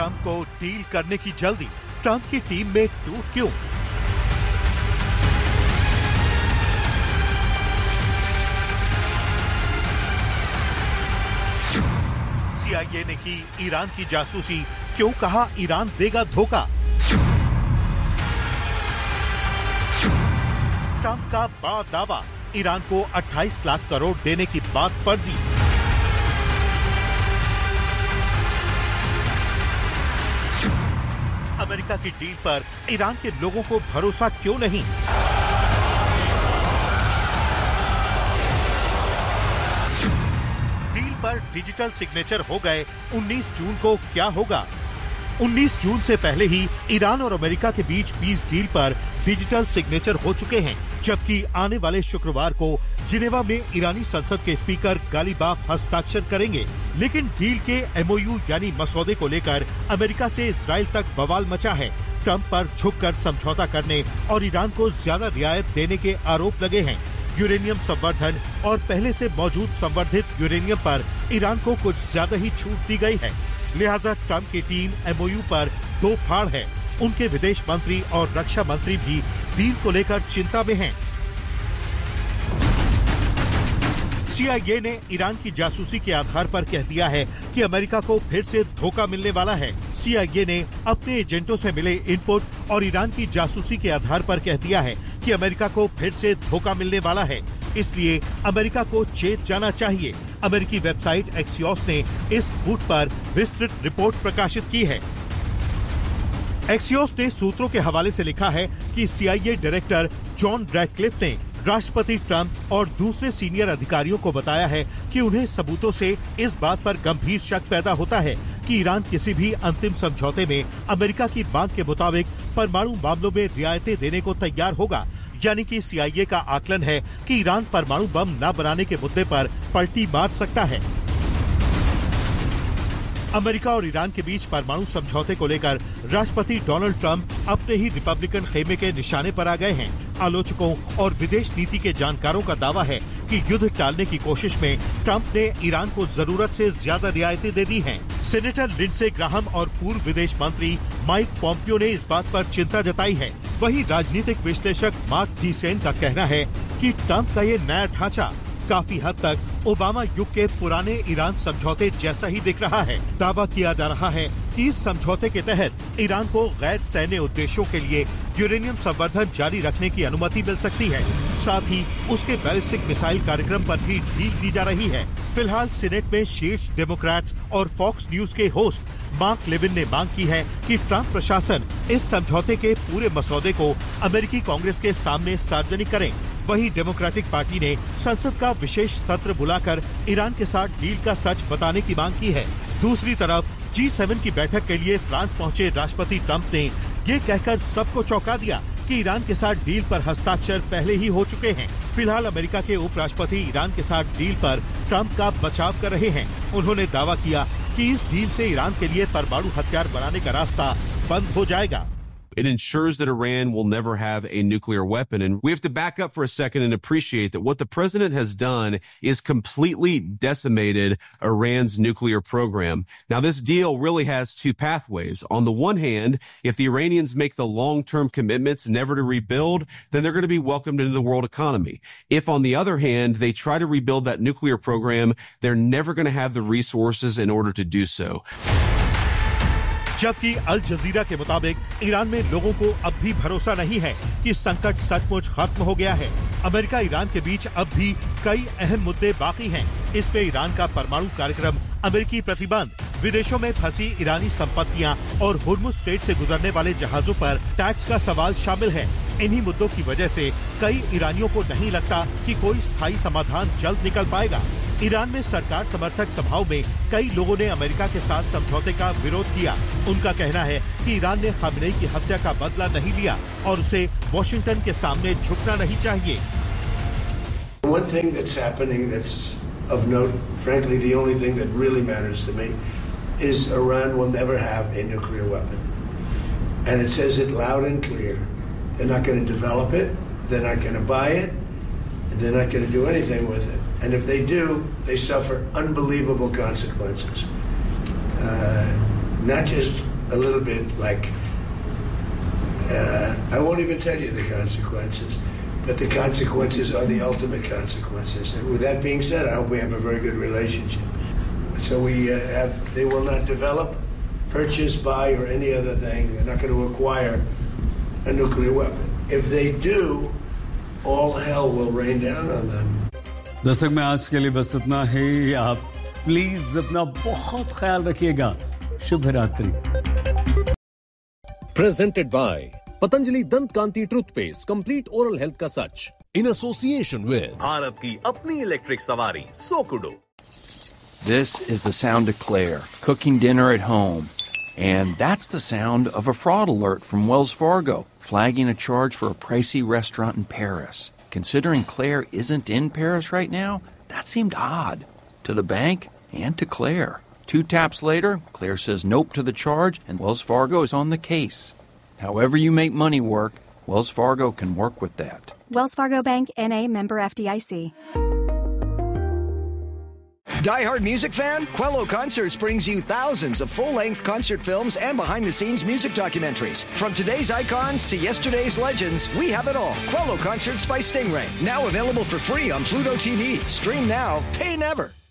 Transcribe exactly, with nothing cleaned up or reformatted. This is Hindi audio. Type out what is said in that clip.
ट्रंप को डील करने की जल्दी, ट्रंप की टीम में टूट क्यों? सीआईए ने की ईरान की जासूसी, क्यों कहा ईरान देगा धोखा? ट्रंप का बड़ा दावा, ईरान को अट्ठाईस लाख करोड़ देने की बात फर्जी। अमेरिका की डील पर ईरान के लोगों को भरोसा क्यों नहीं? डील पर डिजिटल सिग्नेचर हो गए, उन्नीस जून को क्या होगा? उन्नीस जून से पहले ही ईरान और अमेरिका के बीच पीस डील पर डिजिटल सिग्नेचर हो चुके हैं, जबकि आने वाले शुक्रवार को जिनेवा में ईरानी संसद के स्पीकर गालिबाफ हस्ताक्षर करेंगे। लेकिन डील के एमओयू यानी मसौदे को लेकर अमेरिका से इजराइल तक बवाल मचा है। ट्रंप पर झुककर समझौता करने और ईरान को ज्यादा रियायत देने के आरोप लगे हैं। यूरेनियम संवर्धन और पहले से मौजूद संवर्धित यूरेनियम पर ईरान को कुछ ज्यादा ही छूट दी गई है। लिहाजा ट्रंप की टीम एमओयू पर दो फाड़ है। उनके विदेश मंत्री और रक्षा मंत्री भी डील को लेकर चिंता में हैं। सीआईए ने ईरान की जासूसी के आधार पर कह दिया है कि अमेरिका को फिर से धोखा मिलने वाला है। सीआईए ने अपने एजेंटों से मिले इनपुट और ईरान की जासूसी के आधार पर कह दिया है कि अमेरिका को फिर से धोखा मिलने वाला है, इसलिए अमेरिका को चेत जाना चाहिए। अमेरिकी वेबसाइट एक्सियोस ने इस बूट पर विस्तृत रिपोर्ट प्रकाशित की है। एक्सियोस ने सूत्रों के हवाले से लिखा है कि सीआईए डायरेक्टर जॉन रैडक्लिफ ने राष्ट्रपति ट्रंप और दूसरे सीनियर अधिकारियों को बताया है कि उन्हें सबूतों से इस बात पर गंभीर शक पैदा होता है कि ईरान किसी भी अंतिम समझौते में अमेरिका की मांग के मुताबिक परमाणु मामलों में रियायतें देने को तैयार होगा। यानी कि सीआईए का आकलन है कि ईरान परमाणु बम न बनाने के मुद्दे पर पलटी मार सकता है। अमेरिका और ईरान के बीच परमाणु समझौते को लेकर राष्ट्रपति डोनाल्ड ट्रंप अपने ही रिपब्लिकन खेमे के निशाने पर आ गए हैं। आलोचकों और विदेश नीति के जानकारों का दावा है कि युद्ध टालने की कोशिश में ट्रंप ने ईरान को जरूरत से ज्यादा रियायतें दे दी हैं। सेनेटर लिंडसे ग्राहम और पूर्व विदेश मंत्री माइक पॉम्पियो ने इस बात पर चिंता जताई है। वहीं राजनीतिक विश्लेषक मार्क थीसेन का कहना है कि ट्रंप का ये नया ढांचा काफी हद तक ओबामा युग के पुराने ईरान समझौते जैसा ही दिख रहा है। दावा किया जा रहा है कि इस समझौते के तहत ईरान को गैर सैन्य उद्देश्यों के लिए यूरेनियम संवर्धन जारी रखने की अनुमति मिल सकती है। साथ ही उसके बैलिस्टिक मिसाइल कार्यक्रम पर भी ढील दी जा रही है। फिलहाल सीनेट में शीर्ष डेमोक्रेट्स और फॉक्स न्यूज के होस्ट मार्क लेविन ने मांग की है कि ट्रंप प्रशासन इस समझौते के पूरे मसौदे को अमेरिकी कांग्रेस के सामने सार्वजनिक करें। वहीं डेमोक्रेटिक पार्टी ने संसद का विशेष सत्र बुलाकर ईरान के साथ डील का सच बताने की मांग की है। दूसरी तरफ जी सेवन की बैठक के लिए फ्रांस पहुंचे राष्ट्रपति ट्रंप ने ये कहकर सबको चौंका दिया कि ईरान के साथ डील पर हस्ताक्षर पहले ही हो चुके हैं। फिलहाल अमेरिका के उपराष्ट्रपति ईरान के साथ डील पर ट्रंप का बचाव कर रहे हैं। उन्होंने दावा किया कि इस डील से ईरान के लिए परमाणु हथियार बनाने का रास्ता बंद हो जाएगा। It ensures that Iran will never have a nuclear weapon. And we have to back up for a second and appreciate that what the president has done is completely decimated Iran's nuclear program. Now, this deal really has two pathways. On the one hand, if the Iranians make the long-term commitments never to rebuild, then they're going to be welcomed into the world economy. If, on the other hand, they try to rebuild that nuclear program, they're never going to have the resources in order to do so. जबकि अल जजीरा के मुताबिक ईरान में लोगों को अब भी भरोसा नहीं है कि संकट सचमुच खत्म हो गया है। अमेरिका ईरान के बीच अब भी कई अहम मुद्दे बाकी हैं। इस पे ईरान का परमाणु कार्यक्रम, अमेरिकी प्रतिबंध, विदेशों में फंसी ईरानी संपत्तियां और हुर्मुज स्ट्रेट से गुजरने वाले जहाजों पर टैक्स का सवाल शामिल है। इन्हीं मुद्दों की वजह से कई ईरानियों को नहीं लगता कि कोई स्थायी समाधान जल्द निकल पाएगा। ईरान में सरकार समर्थक सभाओं में कई लोगों ने अमेरिका के साथ समझौते का विरोध किया। उनका कहना है कि ईरान ने खामेनेई की हत्या का बदला नहीं लिया और उसे वॉशिंगटन के सामने झुकना नहीं चाहिए। One thing that's happening that's of note, frankly, the only thing that really matters to me, is Iran will never have a nuclear weapon. And it says it loud and clear. They're not going to develop it. They're not going to buy it. They're not going to do anything with it. And if they do, they suffer unbelievable consequences. Uh, not just a little bit like, uh, I won't even tell you the consequences, but the consequences are the ultimate consequences. And with that being said, I hope we have a very good relationship. So we uh, have, they will not develop, purchase, buy, or any other thing. They're not going to acquire a nuclear weapon. If they do, all hell will rain down on them. दर्शक में आज के लिए बस इतना ही. आप प्लीज अपना बहुत ख्याल रखिएगा. शुभ रात्रि. Presented by Patanjali Dant Kanti Toothpaste, complete oral health ka sach. In association with Bharat ki apni electric savari, Sokudo. This is the sound of Claire, cooking dinner at home. And that's the sound of a fraud alert from Wells Fargo, flagging a charge for a pricey restaurant in Paris. Considering Claire isn't in Paris right now, that seemed odd. To the bank and to Claire. Two taps later, Claire says nope to the charge, and Wells Fargo is on the case. However you make money work, Wells Fargo can work with that. Wells Fargo Bank, N A, member F D I C. Die-hard music fan? Quello Concerts brings you thousands of full-length concert films and behind-the-scenes music documentaries. From today's icons to yesterday's legends, we have it all. Quello Concerts by Stingray. Now available for free on Pluto T V. Stream now, pay never.